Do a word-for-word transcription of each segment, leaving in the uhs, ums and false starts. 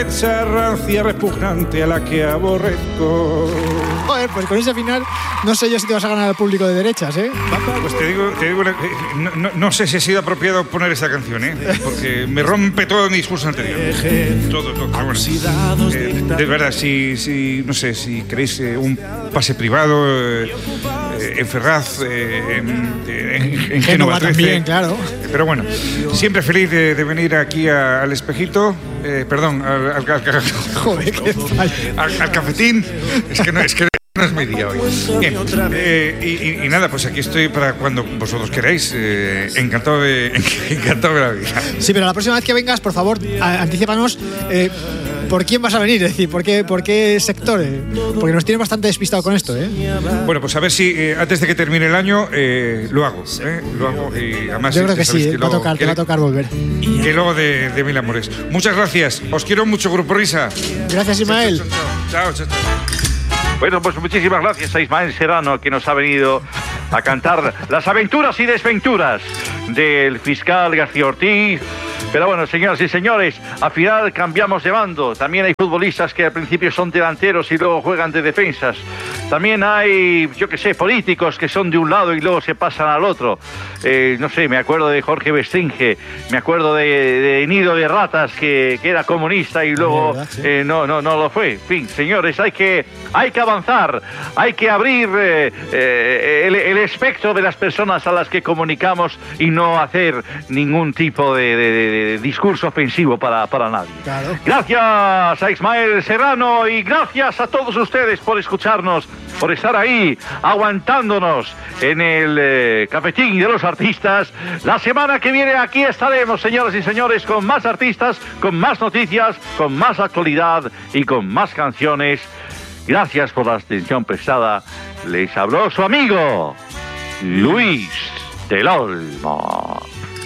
derecha rancia repugnante a la que aborrezco. Joder, pues con ese final no sé yo si te vas a ganar al público de derechas, ¿eh? Pues te digo, te digo una- no, no, no sé si ha sido apropiado poner esta canción, ¿eh? Porque me rompe todo mi discurso anterior. Todo, todo. Pero bueno, eh, de verdad, si, si, no sé, si queréis eh, un pase privado eh, eh, en Ferraz, eh, en, en, en Génova trece. También, claro. Pero bueno, siempre feliz de, de venir aquí a- al espejito, eh, perdón, al, al, al, Joder, qué fallo. al, al cafetín. Es que no, es que no es mi día hoy. Bien, eh, y, y, y nada, pues aquí estoy para cuando vosotros queráis. Eh, encantado de, encantado de la vida. Sí, pero la próxima vez que vengas, por favor, a- anticípanos eh, por quién vas a venir, es decir, por qué, por qué sector. eh, Porque nos tiene bastante despistado con esto, ¿eh? Bueno, pues a ver si eh, antes de que termine el año eh, lo hago. Eh, lo hago y además Yo creo ya que sabéis sí, que eh, va a luego- tocar, te que- va a tocar volver. Que luego de, de mil amores. Muchas gracias. Os quiero mucho, Grupo Risa. Gracias, Ismael. Chao, chao, chao. Bueno, pues muchísimas gracias a Ismael Serrano, que nos ha venido a cantar las aventuras y desventuras del fiscal García Ortiz. Pero bueno, señoras y señores, al final cambiamos de bando. También hay futbolistas que al principio son delanteros y luego juegan de defensas. También hay, yo qué sé, políticos que son de un lado y luego se pasan al otro. Eh, no sé, me acuerdo de Jorge Bestringe, me acuerdo de, de Nido de Ratas, que, que era comunista y luego verdad, sí. eh, no, no, no lo fue. En fin, señores, hay que, hay que avanzar, hay que abrir eh, eh, el, el espectro de las personas a las que comunicamos y no hacer ningún tipo de, de- de discurso ofensivo para, para nadie. Claro. Gracias a Ismael Serrano y gracias a todos ustedes por escucharnos, por estar ahí aguantándonos en el eh, cafetín de los artistas. La semana que viene aquí estaremos, señoras y señores, con más artistas, con más noticias, con más actualidad y con más canciones. Gracias por la atención prestada. Les habló su amigo Luis del Olmo.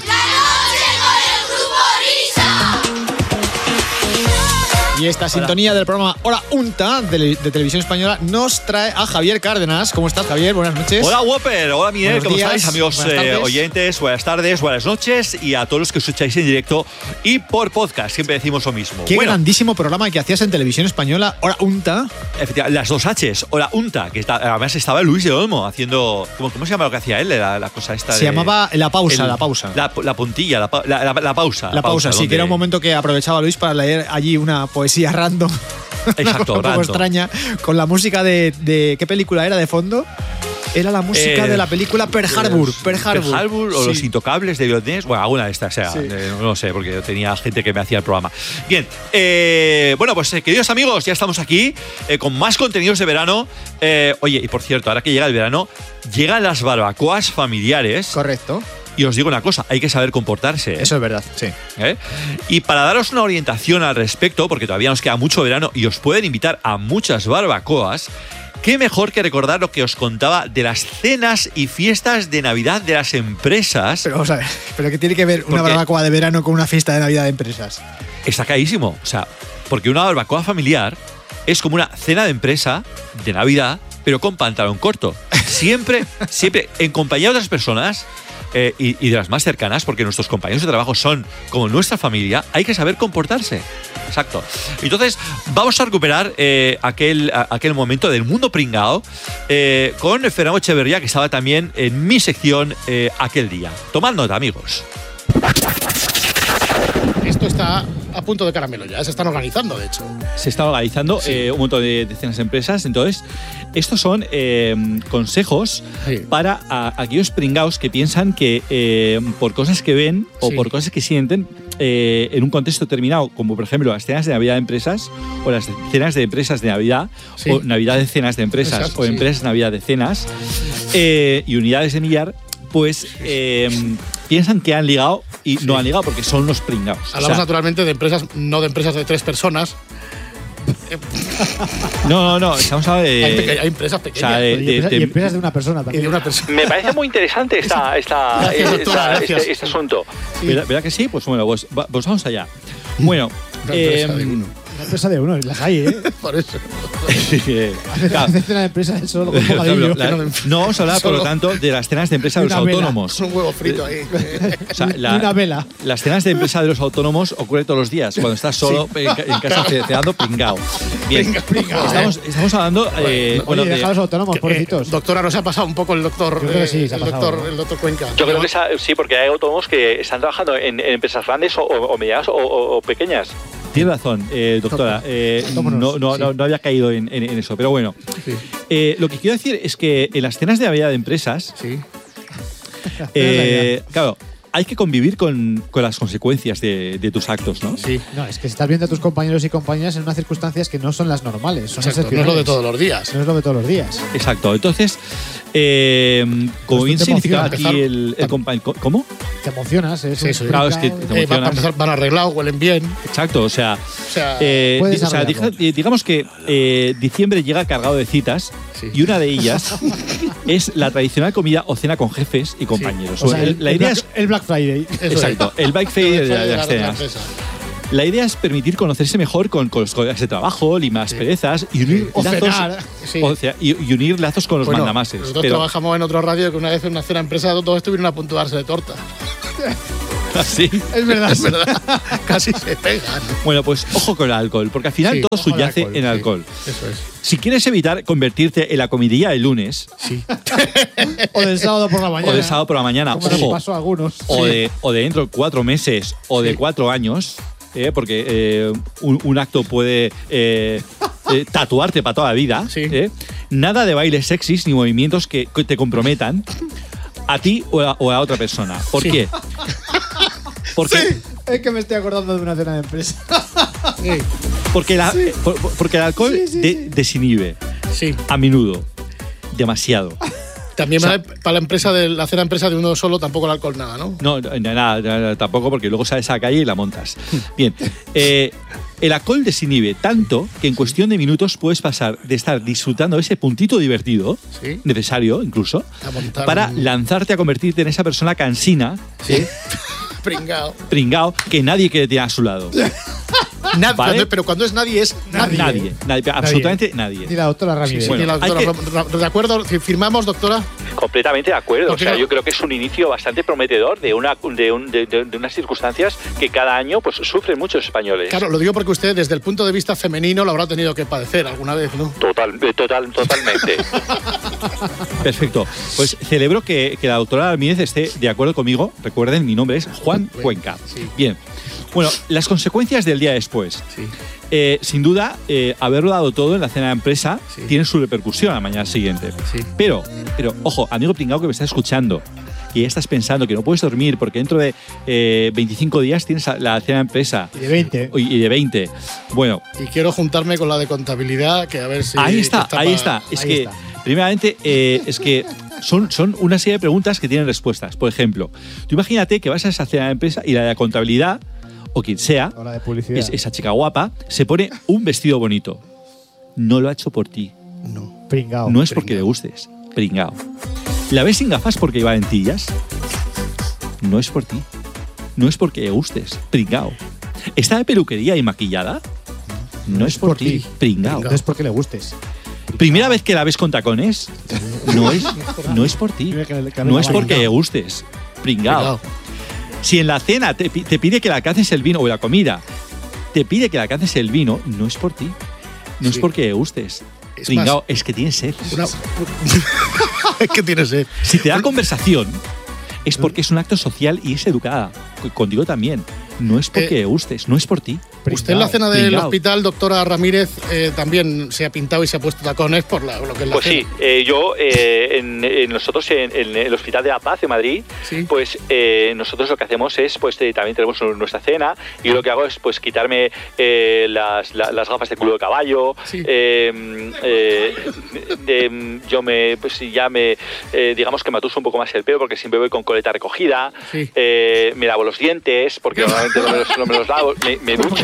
Y esta sintonía del programa Hora Unta de, de Televisión Española nos trae a Javier Cárdenas. ¿Cómo estás, Javier? Buenas noches. Hola, Whopper. Hola, Miguel. Buenos ¿Cómo días, estáis, amigos buenas eh, tardes. oyentes? Buenas tardes, buenas noches y a todos los que escucháis en directo y por podcast. Siempre decimos lo mismo. Qué bueno, grandísimo programa que hacías en Televisión Española, Hora Unta. efectivamente, las dos H's. Hola, Unta, que está, además estaba Luis de Olmo haciendo. ¿Cómo, cómo se llama lo que hacía él? La, la cosa esta Se de- llamaba La Pausa, el- La Pausa. La, la puntilla, la, pa- la, la- la pausa. La pausa, sí, donde- que era un momento que aprovechaba Luis para leer allí una poesía random. Exacto, un poco random. extraña, con la música de, de. ¿Qué película era de fondo? Era la música Eh, de la película Pearl Harbor. Pearl Harbor, Pearl Harbor o Sí. Los Intocables de Viernes. Bueno, alguna de estas, o sea, Sí. eh, no lo sé, porque yo tenía gente que me hacía el programa. Bien, eh, bueno, pues eh, queridos amigos, ya estamos aquí eh, con más contenidos de verano. Eh, oye, y por cierto, ahora que llega el verano, llegan las barbacoas familiares. Correcto. Y os digo una cosa, hay que saber comportarse. ¿eh? Eso es verdad, sí. ¿Eh? Y para daros una orientación al respecto, porque todavía nos queda mucho verano y os pueden invitar a muchas barbacoas, qué mejor que recordar lo que os contaba de las cenas y fiestas de Navidad de las empresas. Pero vamos a ver, ¿pero qué tiene que ver una Porque- barbacoa de verano con una fiesta de Navidad de empresas? Está carísimo. O sea, porque una barbacoa familiar es como una cena de empresa de Navidad, pero con pantalón corto. Siempre, siempre en compañía de otras personas. Eh, y, y de las más cercanas, porque nuestros compañeros de trabajo son como nuestra familia, hay que saber comportarse. Exacto. Entonces, vamos a recuperar eh, aquel, a- aquel momento del mundo pringao eh, con Fernando Echeverría, que estaba también en mi sección eh, aquel día. Tomad nota, amigos. Esto está a punto de caramelo ya, se están organizando, de hecho. Se está organizando Sí. eh, un montón de, de cenas de empresas. Entonces, estos son eh, consejos Sí. para a- aquellos pringaos que piensan que eh, por cosas que ven o Sí. por cosas que sienten eh, en un contexto determinado, como por ejemplo las cenas de Navidad de empresas o las cenas de empresas de Navidad, Sí. o Navidad de cenas de empresas Exacto, o sí. empresas de Navidad de cenas eh, y unidades de millar, pues eh, piensan que han ligado y no han ligado porque son los pringaos. O Hablamos sea, naturalmente de empresas, no de empresas de tres personas. no, no, no, estamos hablando de... hay, peque- hay empresas o pequeñas. sea, de- Y empresas, de- y empresas de una persona y también. de una persona. Me parece muy interesante esta, esta, Gracias, doctora, esta- gracias. este, este asunto. Sí. ¿Verdad, verdad que sí? Pues bueno, pues, va- pues vamos allá. Bueno, Una empresa eh, de uno. La empresa de uno, las hay, ¿eh? Por eso. Claro. Hace cena de empresa de solo con Por bocadillo. ejemplo, la- no vamos a hablar, por lo tanto, de las cenas de empresa de los Una vela. autónomos. Es un huevo frito ahí. O sea, Y una vela. Las cenas de empresa de los autónomos ocurren todos los días, cuando estás solo en, ca- en casa ce- cenando pringao. Bien, estamos, estamos hablando eh, Oye, bueno, de- deja a los autónomos, Eh, pobrecitos. doctora, ¿nos ha pasado un poco el doctor, Yo creo que sí, eh, se ha el, pasado, doctor ¿no? el doctor Cuenca? Yo creo que esa- sí, porque hay autónomos que están trabajando en, en empresas grandes o, o- o medianas o, o- o pequeñas. Tiene razón, eh, doctora. Eh, no, Vámonos, no, sí. no, no había caído en, en- en eso, pero bueno. Sí. Eh, lo que quiero decir es que en las cenas de Navidad de empresas, Sí. eh, claro, hay que convivir con, con las consecuencias de, de tus actos, ¿no? Sí. No, es que estás viendo a tus compañeros y compañeras en unas circunstancias que no son las normales. Son Exacto, no es excepcionales. lo de todos los días. No es lo de todos los días. Exacto. Entonces, eh, como Pues bien tú te significaba aquí emocionas el, el compañero. ¿Cómo? Te emocionas, es Sí, un sí. Claro, es que pringao. te Eh, van, emocionas. para empezar, van arreglados, huelen bien. Exacto, o sea. O sea, Eh, Puedes di- o sea, hablarlo. dija- eh, digamos que eh, diciembre llega cargado de citas Sí. y una de ellas es la tradicional comida o cena con jefes y compañeros. O sea, el, la el idea Black, es el Black Friday. eso es. exacto, el bike fair de, de las cenas. empresa. La idea es permitir conocerse mejor con, con los colegas de trabajo, limar las perezas y unir O lazos. cenar. Sí. o sea, y, y unir lazos con los Bueno, mandamases. nosotros Pero, trabajamos en otro radio que una vez en una cena empresa todos estuvieron a punto de darse de torta. así. Es verdad. Es verdad. Casi se pegan. Bueno, pues ojo con el alcohol, porque al final Sí, todo ojo al subyace alcohol, en sí. alcohol. Eso es. Si quieres evitar convertirte en la comidilla del lunes Sí. O del sábado por la mañana. o del sábado por la mañana, Como nos ojo, pasó a algunos. o, de, o de dentro de cuatro meses o de cuatro años, eh, porque eh, un, un acto puede eh, eh, tatuarte para toda la vida. Sí. eh. Nada de bailes sexys ni movimientos que, que te comprometan a ti o a, o a otra persona. ¿Por Sí. qué? Porque, Es que me estoy acordando de una cena de empresa. Sí. porque, la- eh, por- por- porque el alcohol Sí, sí, de- sí. desinhibe Sí. a menudo. Demasiado. También O sea, vale para la empresa de la cena empresa de uno solo tampoco el alcohol nada, ¿no? No, no, nada, nada, tampoco, porque luego sales a la calle y la montas. Bien, eh, el alcohol desinhibe tanto que en cuestión de minutos puedes pasar de estar disfrutando ese puntito divertido, Sí. necesario incluso, A montar para un- lanzarte a convertirte en esa persona cansina, Sí. Pringao. pringao, que nadie quiere tener a su lado. Nada, ¿Vale? cuando- pero cuando es nadie es nadie. Nadie, nadie, absolutamente nadie. Ni la doctora Ramírez. Sí, Bueno, ni la hay doctora, ¿de acuerdo? ¿Firmamos, doctora? Completamente de acuerdo. O Porque sea, no- yo creo que es un inicio bastante prometedor de, una, de, un- de- de- de unas circunstancias que cada año pues sufren muchos españoles. Claro, lo digo porque usted desde el punto de vista femenino lo habrá tenido que padecer alguna vez, ¿no? Total, eh, total, totalmente. Perfecto. Pues celebro que, que la doctora Ramírez esté de acuerdo conmigo. Recuerden, mi nombre es Juan Cuenca. Sí. Bien. Bueno, las consecuencias del día después. Sí. Eh, sin duda, eh, haberlo dado todo en la cena de empresa Sí. tiene su repercusión a la mañana siguiente. Sí. Pero, pero, ojo, amigo pringao que me estás escuchando y ya estás pensando que no puedes dormir porque dentro de eh, veinticinco días tienes la cena de empresa Y de veinte. y de veinte. Bueno, Y quiero juntarme con la de contabilidad, que a ver si. ahí está, que ahí pa- está. Es ahí que, está. primeramente, eh, es que son, son una serie de preguntas que tienen respuestas. Por ejemplo, tú imagínate que vas a esa cena de empresa y la de la contabilidad, o quien sea, Hora de publicidad. es- esa chica guapa, se pone un vestido bonito. No lo ha hecho por ti. No. Pringao. No es porque le gustes. Pringao. ¿La ves sin gafas porque iba en lentillas? No es por ti. No es porque le gustes. Pringao. ¿Está de peluquería y maquillada? No es por ti. Pringao. No es porque le gustes. ¿Primera vez que la ves con tacones? No es, no es por ti. Mira que le- que No le- es porque le gustes. Pringao. Pringao. Si en la cena te, pi- te pide que le alcances el vino o la comida, te pide que le alcances el vino, no es por ti. No es Sí. porque le gustes. Es Pringao, más- es que tienes sed. Una... es que tiene sed. Si te da conversación, es porque es un acto social y es educada. C- Contigo también. No es porque Eh, le gustes, no es por ti. Usted en la cena del Pringao. hospital, doctora Ramírez, eh, también se ha pintado y se ha puesto tacones por la- lo que es la Pues sí, cena. eh, yo, eh, en, en nosotros en, en el Hospital de la Paz de Madrid, Sí. pues eh, nosotros lo que hacemos es, pues eh, también tenemos nuestra cena y yo lo que hago es pues quitarme eh, las, la- las gafas de culo de caballo, Sí. eh, eh, de- yo me, pues ya me, eh, digamos que me atuso un poco más el pelo porque siempre voy con coleta recogida, Sí. eh, me lavo los dientes porque normalmente no me los, no me los lavo, me, me ducho,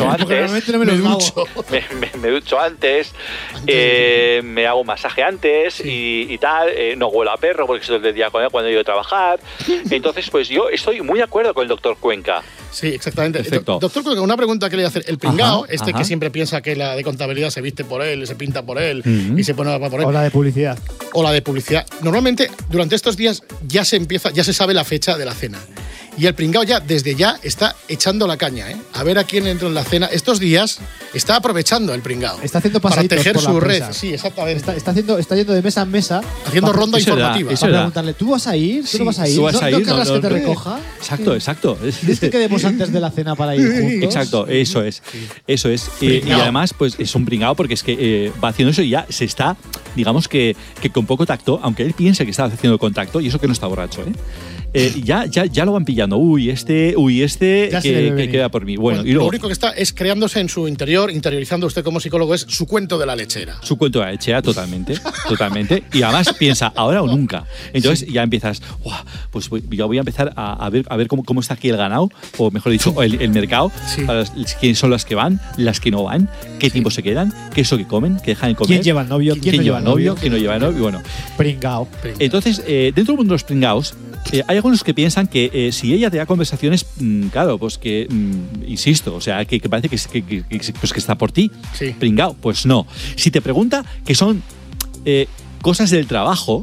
antes. Porque normalmente no me, Me los hago. ducho. Me, me- me ducho antes, eh, me hago un masaje antes y, y tal, eh, no huelo a perro porque estoy todo el día con él cuando he ido a trabajar. Entonces, pues yo estoy muy de acuerdo con el doctor Cuenca. Sí, exactamente. Perfecto. Do- Doctor, Cuenca, una pregunta que le voy a hacer. El pringao, Ajá, este ajá. que siempre piensa que la de contabilidad se viste por él, se pinta por él Ujú. y se pone para por él. O la de publicidad. O la de publicidad. Normalmente, durante estos días ya se empieza, ya se sabe la fecha de la cena. Y el pringao ya, desde ya, está echando la caña, ¿eh? A ver a quién entra en la cena. Estos días está aprovechando el pringao. Está haciendo para pasaditos tejer por la su empresa. red. Sí, exactamente. Está, está, haciendo, está yendo de mesa en mesa. Haciendo para- ronda eso era, informativa. eso Para era. preguntarle, ¿tú vas a ir? ¿Tú Sí, no vas a ir? ¿Tú vas ¿No, a no ir? querrás No, que te no. recoja? Exacto, exacto. ¿Quieres que quedemos antes de la cena para ir juntos? Exacto, eso es. Eso es. Eh, y Pringao. además, pues es un pringao porque es que eh, va haciendo eso y ya se está, digamos que, que con poco tacto, aunque él piense que está haciendo contacto, y eso que no está borracho, ¿eh? Eh, ya, ya, ya lo van pillando. Uy, este, uy, este Ya se que, debe que venir. queda por mí. Bueno, Bueno, y luego lo único que está es creándose en su interior, interiorizando usted como psicólogo, es su cuento de la lechera. su cuento de la lechera totalmente, totalmente. Y además piensa, ahora o nunca. Entonces ya empiezas, "Buah, pues voy- yo voy a empezar a, a ver, a ver cómo, cómo está aquí el ganado, o mejor dicho, el, el mercado, Sí. para las- quiénes son las que van, las que no van, qué tiempo se quedan, qué es lo que comen, qué dejan de comer. ¿Quién lleva el novio? ¿Quién, lleva novio? ¿Quién no lleva novio? Bueno, Pringao. entonces, eh, dentro del mundo de los pringaos, eh, hay algunos que piensan que eh, si ella te da conversaciones, mm, claro, pues que, mm, insisto, o sea, que, que parece que, que- que- que- pues que está por ti, Sí. pringao, pues no. Si te pregunta que son eh, cosas del trabajo,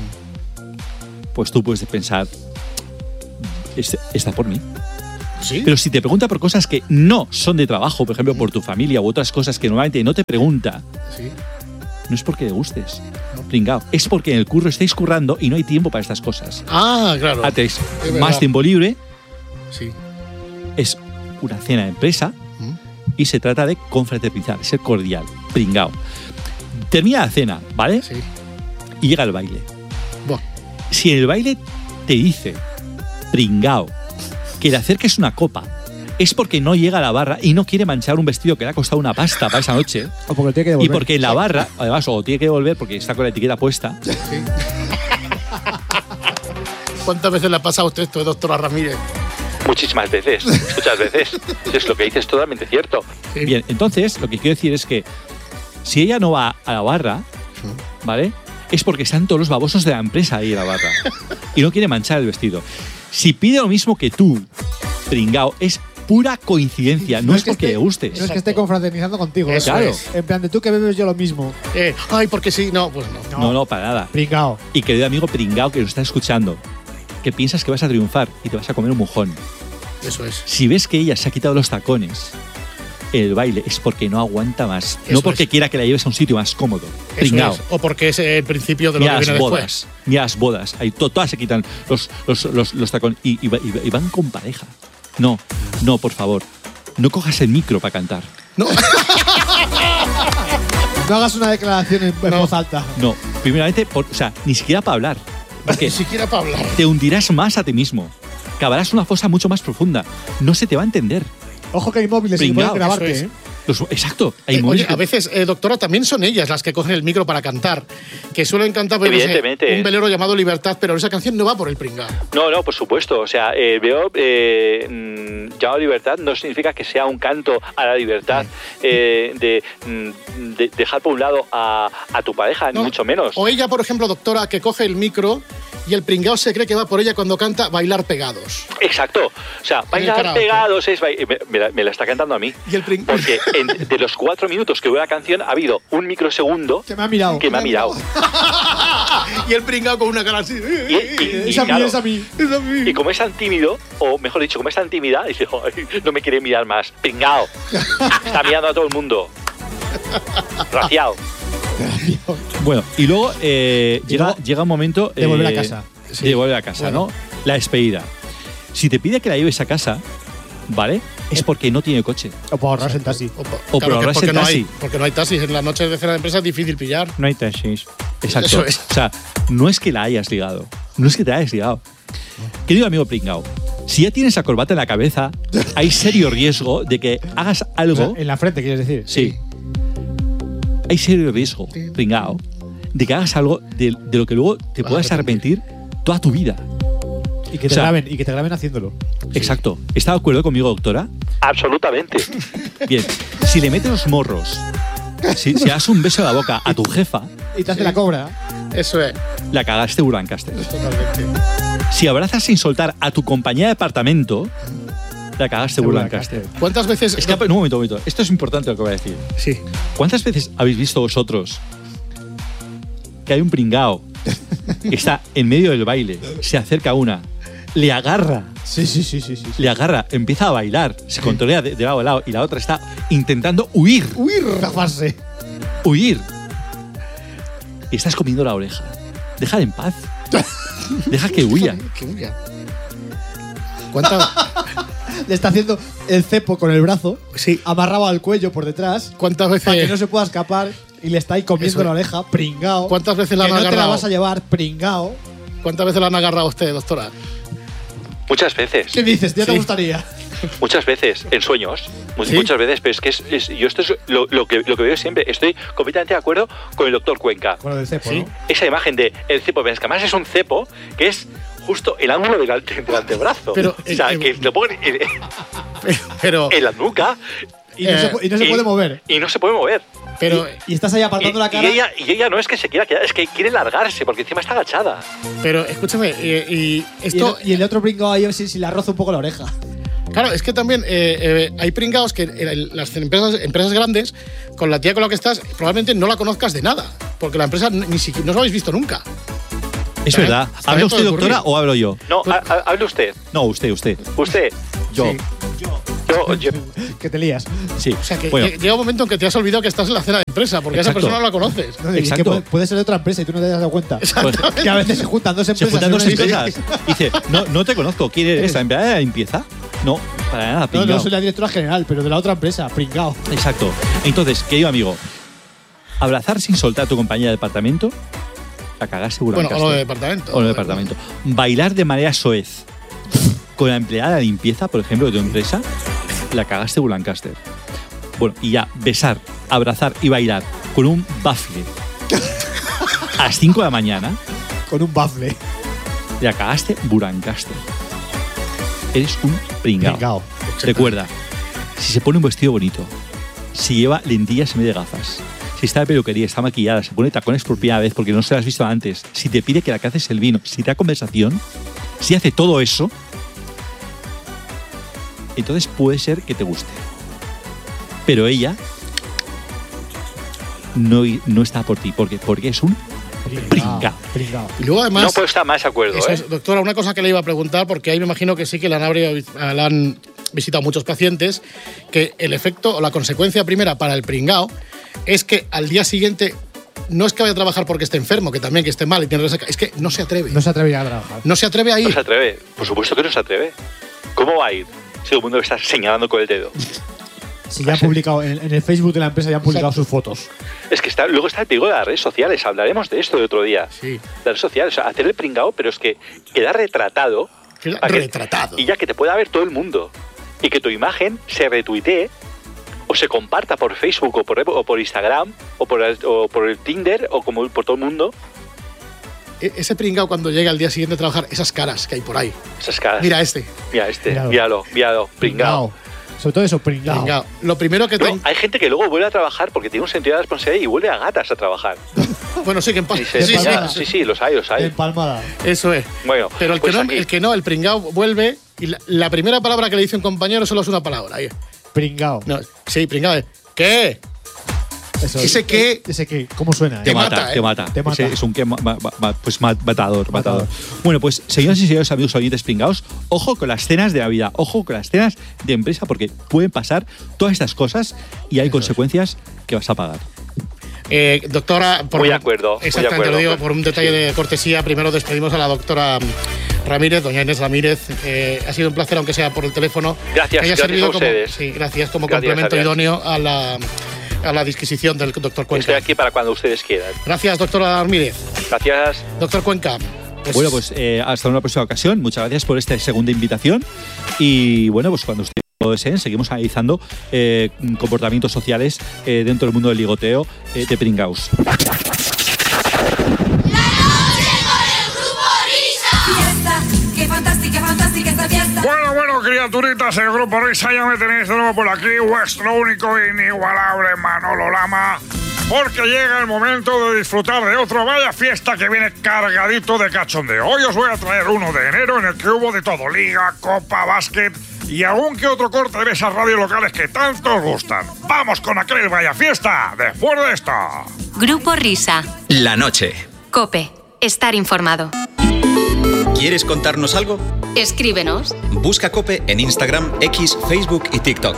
pues tú puedes pensar, "Este- está por mí. Sí. Pero si te pregunta por cosas que no son de trabajo, por ejemplo, por tu familia u otras cosas que normalmente no te pregunta, Sí. no es porque le gustes, pringao, es porque en el curro estáis currando y no hay tiempo para estas cosas. Ah, claro. Ah, tenéis Es más verdad. tiempo libre, Sí. es una cena de empresa Mm. y se trata de confraternizar, ser cordial, pringao. Termina la cena, ¿vale? Sí. Y llega el baile. Buah. Si en el baile te dice, pringao, que le acerques una copa, es porque no llega a la barra y no quiere manchar un vestido que le ha costado una pasta para esa noche. O porque tiene que Y devolver. porque en la barra, además, o tiene que volver porque está con la etiqueta puesta. ¿Cuántas veces le ha pasado a usted esto, doctora Ramírez? Muchísimas veces, muchas veces. Es lo que dices, totalmente cierto. Sí. Bien, entonces, lo que quiero decir es que si ella no va a la barra, ¿vale? Es porque están todos los babosos de la empresa ahí en la barra. Y no quiere manchar el vestido. Si pide lo mismo que tú, pringao, es pura coincidencia, no, es que porque esté- le gustes. No es que esté confraternizando contigo. Eso Claro. es. En plan de tú que bebes yo lo mismo. Eh, ay, porque sí. No, pues no. No, no, para nada. Pringao. Y querido amigo pringao que nos está escuchando, que piensas que vas a triunfar y te vas a comer un mojón. Eso es. Si ves que ella se ha quitado los tacones en el baile, es porque no aguanta más. no Eso porque es. quiera que la lleves a un sitio más cómodo. Eso Pringao. es. O porque es el principio de lo Ni que a viene las bodas, después. ni a las bodas. Ahí to- todas se quitan los, los, los, los tacones y, y va- y va- y van con pareja. No, no, por favor. No cojas el micro para cantar. No. No hagas una declaración en, en No. voz alta. No, primeramente, por- o sea, ni siquiera para hablar. Porque Ni siquiera para hablar. te hundirás más a ti mismo. Cavarás una fosa mucho más profunda. No se te va a entender. Ojo que hay móviles y Pringao, pueden grabarte, eso es. ¿eh? Los- exacto. Hay Eh, móviles oye, que- a veces, eh, doctora, también son ellas las que cogen el micro para cantar. Que suelen cantar, pues, no sé, Evidentemente. un velero llamado Libertad, pero esa canción no va por el pringao. No, no, por supuesto. O sea, eh, veo eh, mm, llamado libertad no significa que sea un canto a la libertad eh, de, mm, de dejar por un lado a, a tu pareja, ni No. mucho menos. O ella, por ejemplo, doctora, que coge el micro y el pringao se cree que va por ella cuando canta Bailar Pegados. Exacto. O sea, bailar karaoke. pegados es... bail- Me, me la, me la está cantando a mí. Y el pring- Porque en- de los cuatro minutos que dura la canción ha habido un microsegundo Que me ha mirado. que me ha mirado. Y el pringao con una cara así. Y, y- y, Es a mí, claro, es a mí. Es a mí. y como es tan tímido, o mejor dicho, como es tan tímida, dice, "Ay, no me quiere mirar más. Pringao. Está mirando a todo el mundo. Raciado. Bueno, y luego eh, Y llega, luego llega un momento de volver a eh, casa. de volver a casa, Bueno. ¿no? La despedida. Si te pide que la lleves a casa, ¿vale? Es porque no tiene coche. O para ahorrarse el taxi. O, po- O por claro, que ahorrarse porque el no taxi. hay, porque no hay taxis. En las noches de cena de empresa es difícil pillar. No hay taxis. Exacto. Eso es. O sea, no es que la hayas ligado. No es que te hayas ligado. Querido amigo pringao, si ya tienes la corbata en la cabeza, hay serio riesgo de que hagas O algo. sea, en la frente, quieres decir. Sí. Hay serio riesgo, pringao, de que hagas algo de, de lo que luego te puedas arrepentir toda tu vida. Y que te, O sea, graben, y que te graben haciéndolo. Exacto. ¿Está de acuerdo conmigo, doctora? Absolutamente. Bien. Si le metes los morros, si, si das un beso en la boca a tu jefa, Y te hace la cobra. Eso es. la cagaste Ulancaster. Totalmente. Si abrazas sin soltar a tu compañía de apartamento, la cagaste Ulancaster. ¿Cuántas veces...? Es que, no, un momento, un momento. Esto es importante lo que voy a decir. Sí. ¿Cuántas veces habéis visto vosotros que hay un pringao que está en medio del baile, se acerca a una, le agarra, Sí, sí, sí, sí, sí. le agarra, empieza a bailar, se controla de, de lado a lado y la otra está intentando huir, Huir, zafarse. huir. Y estás comiendo la oreja. Déjala en paz. Deja que huya. Que huya. ¿Cuántas, Le está haciendo el cepo con el brazo, Sí. amarrado al cuello por detrás, cuántas para que veces, no se pueda escapar y le está ahí comiendo Eso. la oreja, pringao. ¿Cuántas veces la que han no te la agarrado? vas a llevar, pringao. cuántas veces la han agarrado a usted, doctora? Muchas veces, ¿Qué dices? ¿Ya te Sí. gustaría? muchas veces, en sueños, mu- ¿Sí? muchas veces, pero es que es, es- yo esto es lo, lo que, lo que veo siempre, estoy completamente de acuerdo con el doctor Cuenca. Con lo del cepo, Sí. ¿no? Esa imagen de el cepo, pero es que además es un cepo que es justo el ángulo del, ante- del antebrazo. Pero, o sea, eh, que lo ponen en, Pero, pero, en la nuca Y no, Eh, se, pu- y no se y- puede mover. y no se puede mover. pero, Y estás ahí Y, apartando la y cara. ella, y ella no es que se quiera quedar, es que quiere largarse porque encima está agachada. pero escúchame, y, y y, esto, el, y el otro pringao ahí a ver si, si le roza un poco la oreja. claro, es que también eh, eh, hay pringados que en las empresas, empresas grandes, con la tía con la que estás, probablemente no la conozcas de nada, porque la empresa ni siquiera no os habéis visto nunca. Es También- verdad. también ¿Habla usted, puede doctora, ocurrir. o hablo yo? No, ha- ha- hable usted. No, usted, usted. Usted. Yo. Sí. Yo, yo, Que te lías. Sí. O sea, que Bueno, lle- llega un momento en que te has olvidado que estás en la cena de empresa, porque a esa Exacto. persona no la conoces. No, y que Exacto. puede, puede ser de otra empresa y tú no te has dado cuenta. pues, Que a veces se juntan dos se empresas. juntan en dos una empresas. Dice, no, no te conozco. ¿Quién eres? ¿La empleada de la limpieza? No, para nada, No, pringao. no soy la directora general, pero de la otra empresa, pringao. Exacto. Entonces, querido amigo, abrazar sin soltar a tu compañía de departamento, la cagaste Bueno, Ulancaster. o lo de departamento. O lo de departamento. Bailar de manera soez con la empleada de limpieza, por ejemplo, de tu empresa, la cagaste Ulancaster. Bueno, y ya, besar, abrazar y bailar con un bafle a las cinco de la mañana, Con un bafle. la cagaste Burancaster. Eres un pringao. Pringao. Recuerda, si se pone un vestido bonito, si lleva lentillas en vez de gafas, si está de peluquería, está maquillada, se pone tacones por primera vez porque no se las has visto antes, si te pide que la caces el vino, si te da conversación, si hace todo eso, entonces puede ser que te guste. Pero ella no, no está por ti. ¿Por qué? Porque es un pringao. Pringao. Y luego además, no puedo estar más de acuerdo, eso ¿eh? es, doctora, una cosa que le iba a preguntar, porque ahí me imagino que sí que la han, habría- la han visitado muchos pacientes, que el efecto o la consecuencia primera para el pringao es que al día siguiente no es que vaya a trabajar porque esté enfermo, que también que esté mal y tiene resaca, es que no se atreve. No se atrevería a trabajar. No se atreve a No ir. se atreve. Por supuesto que no se atreve. ¿Cómo va a ir? Si todo el mundo está señalando con el dedo. Si ya han publicado, en, en el Facebook de la empresa ya han publicado sus fotos. Es que está, luego está el peligro de las redes sociales. Hablaremos de esto de otro día. Sí. De las redes sociales. O sea, hacer el pringao, pero es que queda retratado. Queda para que- retratado. Y ya que te pueda ver todo el mundo. Y que tu imagen se retuitee o se comparta por Facebook o por, o por Instagram o por, el, o por el Tinder o como por todo el mundo. E- Ese pringao cuando llega al día siguiente a trabajar, esas caras que hay por ahí. Esas caras. Mira este. Mira este. Míralo. Míralo. Míralo. Pringao. Sobre todo eso, pringao. Pringao. Lo primero que No, tengo. hay gente que luego vuelve a trabajar porque tiene un sentido de responsabilidad y vuelve a gatas a trabajar. Bueno, sí que en paz. Y se- Sí, sí, Empalmada. sí, sí, los hay, los hay. Empalmada. eso es. Bueno, Pero el que, pues no, aquí- el que no, el pringao vuelve y la, la primera palabra que le dice un compañero solo es una palabra. Ahí. Pringao. No, sí, pringao. es, ¿Qué? Eso, Ese que- Ese que, ¿cómo suena? Te eh? mata, ¿eh? te mata. Te mata. Ese es un que ma- ma- ma- pues ma- matador, matador. Matador. Bueno, pues señoras y señores amigos oyentes pringaos, ojo con las cenas de Navidad, ojo con las cenas de empresa, porque pueden pasar todas estas cosas y hay consecuencias que vas a pagar. Eh, doctora, por Muy de acuerdo, muy de Exactamente, acuerdo. lo digo por un detalle de cortesía. Primero despedimos a la doctora Ramírez, doña Inés Ramírez. Eh, ha sido un placer, aunque sea por el teléfono. Gracias, que haya gracias servido a como, ustedes. sí, gracias como Gracias, complemento gracias. idóneo a la, a la disquisición del doctor Cuenca. Estoy aquí para cuando ustedes quieran. Gracias, doctora Ramírez. Gracias. Doctor Cuenca. pues- Bueno, pues eh, hasta una próxima ocasión. Muchas gracias por esta segunda invitación. Y bueno, pues cuando ustedes lo deseen, seguimos analizando eh, comportamientos sociales eh, dentro del mundo del ligoteo eh, de pringaos. Fiesta, qué fantástica criaturitas, el Grupo Risa, ya me tenéis de nuevo por aquí, vuestro único e inigualable Manolo Lama, porque llega el momento de disfrutar de otro Vaya Fiesta que viene cargadito de cachondeo. Hoy os voy a traer uno de enero en el que hubo de todo, liga, copa, básquet y algún que otro corte de esas radios locales que tanto os gustan. ¡Vamos con aquel Vaya Fiesta después de esto! Grupo Risa. La noche. COPE. Estar informado. ¿Quieres contarnos algo? Escríbenos. Busca COPE en Instagram, X, Facebook y TikTok.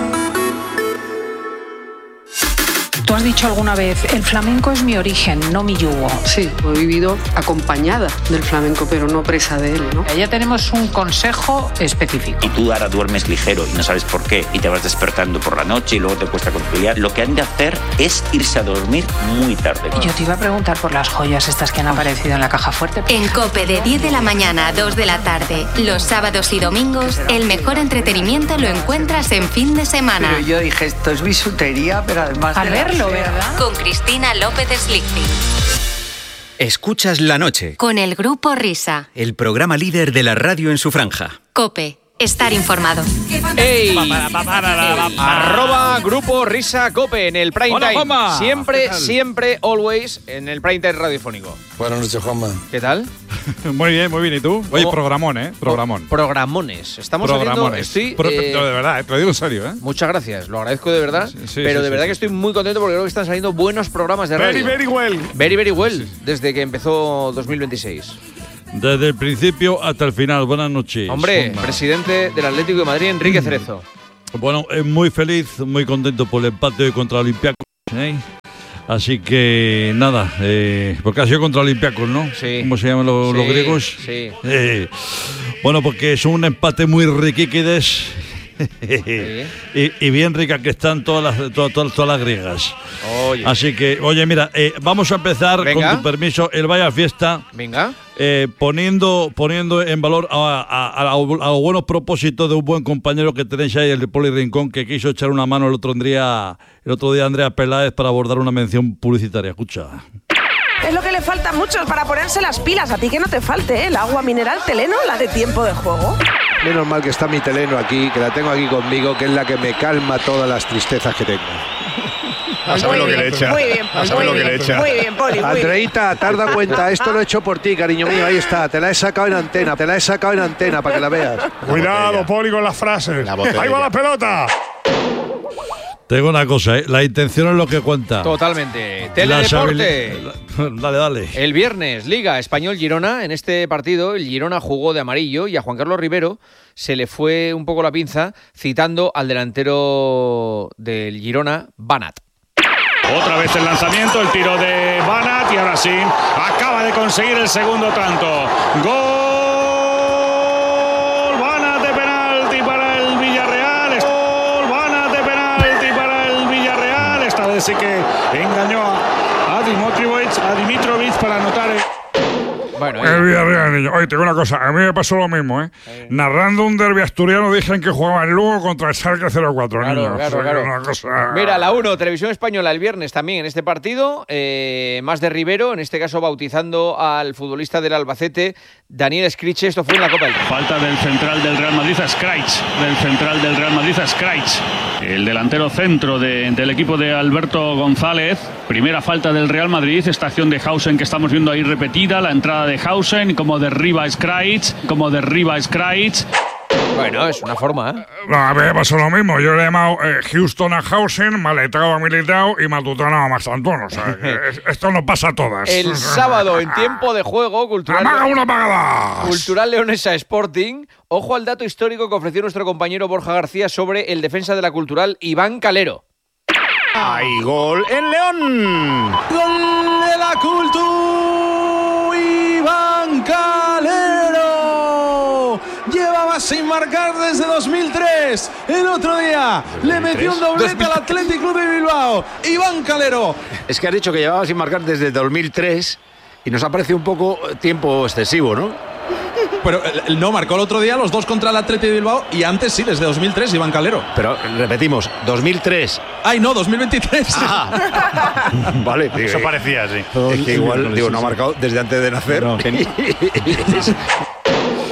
Tú has dicho alguna vez, el flamenco es mi origen, no mi yugo. Sí, he vivido acompañada del flamenco, pero no presa de él, ¿no? Ya tenemos un consejo específico. Y tú ahora duermes ligero y no sabes por qué, y te vas despertando por la noche y luego te cuesta conciliar. Lo que han de hacer es irse a dormir muy tarde. Yo te iba a preguntar por las joyas estas que han aparecido en la caja fuerte. En COPE de diez de la mañana a dos de la tarde, los sábados y domingos, el mejor entretenimiento lo encuentras en fin de semana. Pero yo dije, esto es bisutería, pero además Al verlo, ¿verdad? Con Cristina López Slichting. Escuchas La Noche. Con el Grupo Risa. El programa líder de la radio en su franja. COPE. Estar informado. ¡Ey! Arroba Grupo Risa Cope en el prime Hola, time. Juanma. Siempre, siempre, always en el prime time radiofónico. Buenas noches, Juanma. ¿Qué tal? Muy bien, muy bien. ¿Y tú? Oye, Oh. programón, ¿eh? Programón. Programones. Estamos Programones. haciendo... Estoy, Pro- eh, no, de verdad, eh, te lo digo en serio, ¿eh? Muchas gracias, lo agradezco de verdad. Sí, sí, pero sí, de sí, verdad sí. que estoy muy contento porque creo que están saliendo buenos programas de radio. Very, very well. Very, very well, desde que empezó dos mil veintiséis. Desde el principio hasta el final. Buenas noches. Hombre, Juanma. presidente del Atlético de Madrid, Enrique Cerezo. Bueno, eh, muy feliz, muy contento por el empate hoy contra Olympiacos, ¿eh? Así que nada, eh, porque ha sido contra Olympiacos, ¿no? Sí. ¿Cómo se llaman los, Sí, los griegos? sí. Eh, bueno, porque es un empate muy riquíquides. y, y bien ricas que están todas las, todas, todas, todas las griegas. Oye. Así que, oye, mira, eh, vamos a empezar, Venga. con tu permiso, el Vaya Fiesta. Venga. Eh, poniendo, poniendo en valor a, a, a, a los buenos propósitos de un buen compañero que tenéis ahí, el de Poli Rincón, que quiso echar una mano el otro día, el otro día Andrea Peláez para abordar una mención publicitaria. Escucha. Es lo que le falta a muchos para ponerse las pilas. A ti que no te falte, ¿eh? El agua mineral Teleno, la de tiempo de juego. Menos mal que está mi Teleno aquí, que la tengo aquí conmigo, que es la que me calma todas las tristezas que tengo. A saber lo que le echa. Muy bien, a saber lo que le echa. Muy bien, Poli, muy bien. Andreita, te has dado cuenta, esto lo he hecho por ti, cariño mío, ahí está, te la he sacado en antena, te la he sacado en antena para que la veas. Cuidado, Poli, con las frases. Ahí va la pelota. Te digo una cosa, ¿eh? La intención es lo que cuenta. Totalmente. Las Teledeporte. habili- Dale, dale. El viernes, Liga Español-Girona. En este partido, el Girona jugó de amarillo y a Juan Carlos Rivero se le fue un poco la pinza citando al delantero del Girona, Banat. Otra vez el lanzamiento, el tiro de Banat y ahora sí, acaba de conseguir el segundo tanto. Gol Banat de penalti para el Villarreal. Gol Banat de penalti para el Villarreal. Esta vez sí que engañó a, a Dimitrovic, a Dimitrovic para anotar. el- Bueno, El Villarreal, niño. Oye, te digo una cosa, a mí me pasó lo mismo, ¿eh? Narrando un derbi asturiano dije que jugaba el Lugo contra el Schalke cero cuatro, Claro, niño. claro, O sea, claro. una cosa- Mira, la uno, Televisión Española, el viernes también en este partido, eh, más de Rivero, en este caso bautizando al futbolista del Albacete, Daniel Scriche. Esto fue en la Copa del Rey. Falta del central del Real Madrid a Skraic, del central del Real Madrid a Skraic. El delantero centro de- del equipo de Alberto González. Primera falta del Real Madrid, esta acción de Hausen que estamos viendo ahí repetida, la entrada de Hausen, como derriba Skraic, como derriba Skraic. Bueno, es una forma, ¿eh? No, a mí me pasó lo mismo. Yo le he llamado eh, Houston a Hausen, Maletao a Militao y Matutano a Mastantón. O sea, que es- esto no pasa a todas. El sábado, en tiempo de juego, Cultural, ¡Amaga una pagada! Cultural Leonesa Sporting. Ojo al dato histórico que ofreció nuestro compañero Borja García sobre el defensa de la Cultural, Iván Calero. ¡Hay gol en León! ¡Gol de la Cultu! ¡Iván Calero! Llevaba sin marcar desde dos mil tres. El otro día le metió un doblete al Athletic Club de Bilbao. Iván Calero. Es que has dicho que llevaba sin marcar desde dos mil tres y nos ha parecido un poco tiempo excesivo, ¿no? Pero eh, no, marcó el otro día los dos contra el Athletic de Bilbao y antes sí, desde dos mil tres, Iván Calero. Pero repetimos, dos mil tres. Ay, no, dos mil veintitrés. Vale, Eso parecía, sí. Es que igual, digo, no ha marcado desde antes de nacer.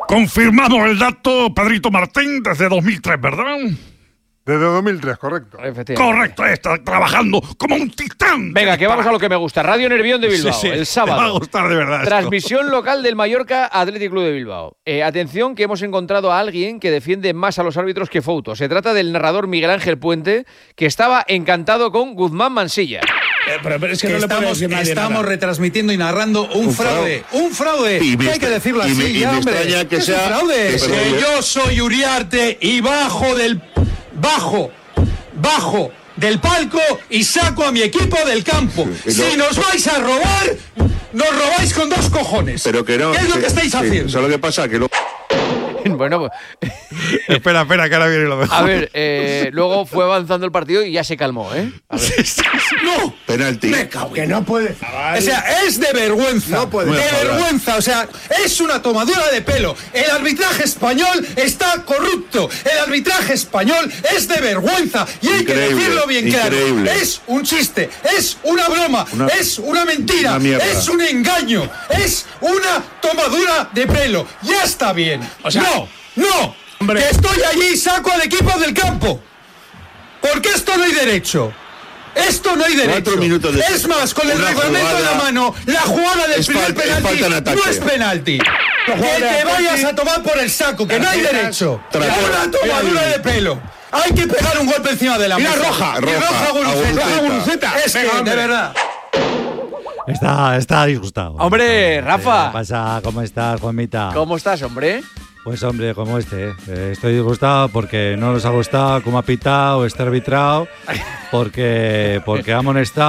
Confirmamos el dato, Pedrito Martín, desde dos mil tres, ¿verdad? Desde dos mil tres, correcto. Correcto, está trabajando como un titán. Venga, que vamos a lo que me gusta. Radio Nervión de Bilbao, Sí, sí, el sábado. te va a gustar de verdad esto. Transmisión local del Mallorca Athletic Club de Bilbao. Eh, atención, que hemos encontrado a alguien que defiende más a los árbitros que Fouto. Se trata del narrador Miguel Ángel Puente, que estaba encantado con Guzmán Mansilla. Eh, pero, pero es que, que no estamos, estamos retransmitiendo y narrando un, un fraude. fraude. Un fraude. Y me hay que decirlo así, y me, ya, y me hombre. extraña que es sea, un fraude. Que, Es que yo soy Uriarte y bajo del... Bajo. Bajo del palco y saco a mi equipo del campo. Sí, si no. nos vais a robar, nos robáis con dos cojones. Pero que no. ¿Qué es lo que, que estáis sí, haciendo? Eso es lo que pasa, que lo... Bueno, pues... espera, espera, que ahora viene lo mejor. A ver, eh, luego fue avanzando el partido y ya se calmó, ¿eh? A ver. Sí, sí, sí. ¡No! Penalti. Me cago que no puede. O sea, es de vergüenza. No puede. De vergüenza. O sea, es una tomadura de pelo. El arbitraje español está corrupto. El arbitraje español es de vergüenza. Y hay Increíble, que decirlo bien increíble. claro. Es un chiste. Es una broma. Una- es una mentira. una mierda. Es un engaño. Es una tomadura de pelo. Ya está bien. O sea, no, no. Hombre. Que estoy allí y saco al equipo del campo. Porque esto no hay derecho. Esto no hay derecho. Cuatro minutos de- Es más, con el una reglamento en jugada- la mano, la jugada del Es primer falta- es penalti falta en ataque. no es penalti. Que te vayas a tomar por el saco, que no hay derecho. Es una tomadura de pelo. Hay que pegar un golpe encima de la mesa. Mira, roja, Y roja, roja a Guruceta. Guruceta. Guruceta. Es que, de verdad. Está, está disgustado. Hombre, Rafa. ¿Qué pasa? ¿Cómo estás, Juanmita? ¿Cómo estás, hombre? Pues hombre, como este. eh, estoy disgustado porque no nos ha gustado cómo ha pitado este arbitrado, porque, porque ha amonestado